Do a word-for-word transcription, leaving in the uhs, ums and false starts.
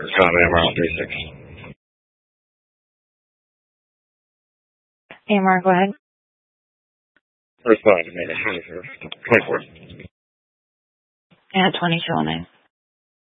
Copy, A M R three six. A M R, go ahead. Respond to me, twenty-four. Yeah, twenty-two oh nine.